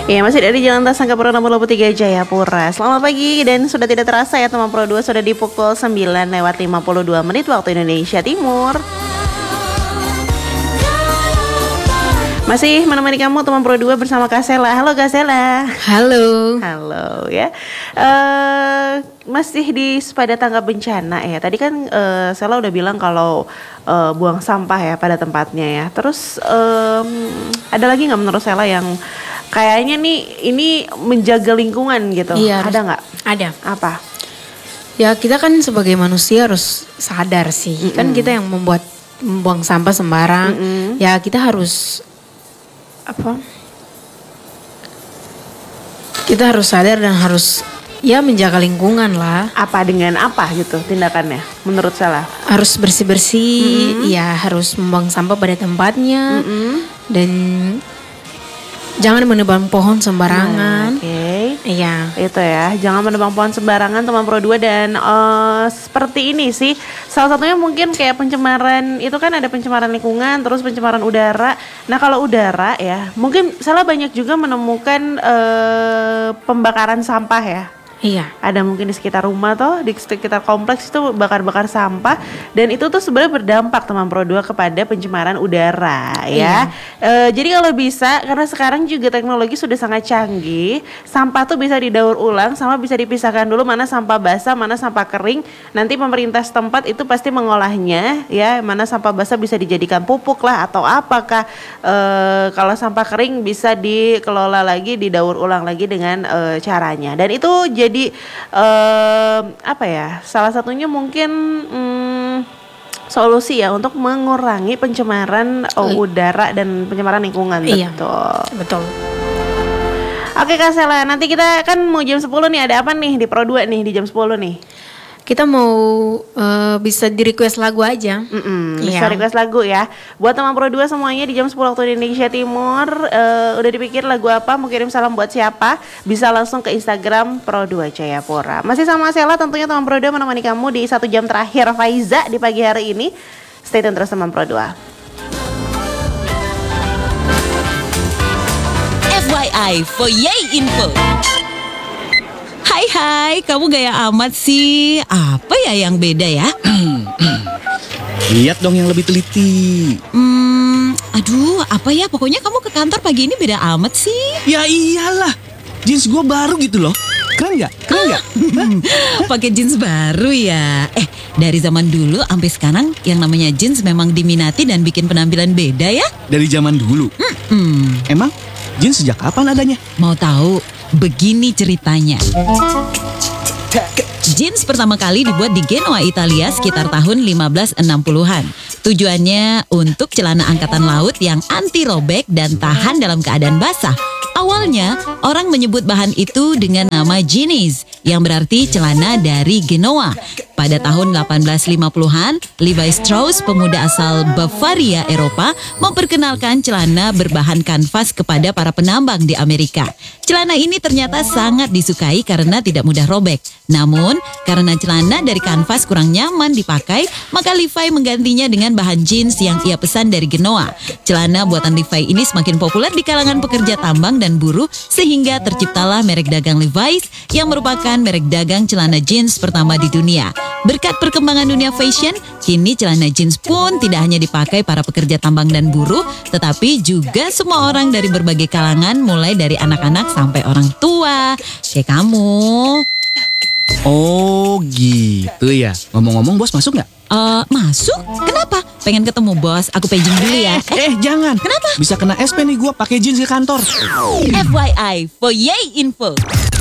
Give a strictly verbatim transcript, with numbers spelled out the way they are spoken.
Ya, masih dari Jalan Tasangkapura nomor dua puluh tiga Jayapura. Selamat pagi dan sudah tidak terasa ya teman Pro dua, sudah di pukul sembilan lewat lima puluh dua menit waktu Indonesia Timur. Masih menemani kamu teman Pro dua bersama Kak Sela. Halo Kak Sela. Halo. Halo ya. Uh, masih di pada tanggap bencana ya. Tadi kan uh, Sela udah bilang kalau uh, buang sampah ya pada tempatnya ya. Terus um, ada lagi nggak menurut Sela yang kayaknya nih ini menjaga lingkungan gitu? Iya, ada nggak? Ada. Apa? Ya kita kan sebagai manusia harus sadar sih. Mm-mm. Kan kita yang membuat membuang sampah sembarang. Mm-mm. Ya kita harus apa? Kita harus sadar dan harus ya menjaga lingkungan lah. Apa dengan apa gitu tindakannya menurut Sela? Harus bersih-bersih, mm-hmm. ya harus membuang sampah pada tempatnya, mm-hmm. dan jangan menebang pohon sembarangan. Nah, Oke, okay. Iya. Itu ya, jangan menebang pohon sembarangan teman Pro dua. Dan uh, seperti ini sih, salah satunya mungkin kayak pencemaran, itu kan ada pencemaran lingkungan, terus pencemaran udara. Nah kalau udara ya, mungkin salah banyak juga menemukan uh, pembakaran sampah ya. Iya. Ada mungkin di sekitar rumah toh, di sekitar kompleks itu bakar-bakar sampah. Dan itu tuh sebenarnya berdampak teman Pro dua kepada pencemaran udara ya. Iya. E, jadi kalau bisa, karena sekarang juga teknologi sudah sangat canggih, sampah tuh bisa didaur ulang sama bisa dipisahkan dulu mana sampah basah, mana sampah kering. Nanti pemerintah setempat itu pasti mengolahnya ya, mana sampah basah bisa dijadikan pupuk lah atau apakah e, kalau sampah kering bisa dikelola lagi, didaur ulang lagi dengan e, caranya. Dan itu jadi Jadi uh, apa ya? Salah satunya mungkin um, solusi ya untuk mengurangi pencemaran uh, udara dan pencemaran lingkungan. Iya, betul. Betul. Oke Kak Sela, nanti kita kan mau jam sepuluh nih, ada apa nih di Pro dua nih di jam sepuluh nih? Kita mau uh, bisa di request lagu aja. Mm-mm, bisa request lagu ya. Buat teman Pro dua semuanya di jam sepuluh waktu Indonesia Timur, uh, udah dipikir lagu apa, mau kirim salam buat siapa, bisa langsung ke Instagram Pro dua Jayapura. Masih sama Sela tentunya teman Pro dua menemani kamu di satu jam terakhir Faiza di pagi hari ini. Stay tune terus teman Pro dua. F Y I for Yay Info. Hai hai, kamu gaya amat sih. Apa ya yang beda ya? Lihat dong yang lebih teliti. Hmm, aduh, apa ya? Pokoknya kamu ke kantor pagi ini beda amat sih. Ya iyalah, jeans gue baru gitu loh. Keren nggak? Keren nggak? Pakai jeans baru ya. Eh, dari zaman dulu sampai sekarang yang namanya jeans memang diminati dan bikin penampilan beda ya. Dari zaman dulu. Hmm. Emang jeans sejak kapan adanya? Mau tahu? Begini ceritanya. Jeans pertama kali dibuat di Genoa, Italia sekitar tahun lima belas enam puluhan. Tujuannya untuk celana angkatan laut yang anti robek dan tahan dalam keadaan basah. Awalnya, orang menyebut bahan itu dengan nama jeans, yang berarti celana dari Genoa. Pada tahun delapan belas lima puluhan, Levi Strauss, pemuda asal Bavaria, Eropa, memperkenalkan celana berbahan kanvas kepada para penambang di Amerika. Celana ini ternyata sangat disukai karena tidak mudah robek. Namun, karena celana dari kanvas kurang nyaman dipakai, maka Levi menggantinya dengan bahan jeans yang ia pesan dari Genoa. Celana buatan Levi ini semakin populer di kalangan pekerja tambang dan buruh, sehingga terciptalah merek dagang Levi's yang merupakan merek dagang celana jeans pertama di dunia. Berkat perkembangan dunia fashion, kini celana jeans pun tidak hanya dipakai para pekerja tambang dan buruh, tetapi juga semua orang dari berbagai kalangan, mulai dari anak-anak sampai orang tua, kayak kamu. Oh gitu ya. Ngomong-ngomong bos masuk nggak? Uh, masuk? Kenapa? Pengen ketemu bos, aku paging dulu ya. Eh, eh jangan. Kenapa? Bisa kena S P nih gue pakai jeans ke kantor. F Y I for Yay Info.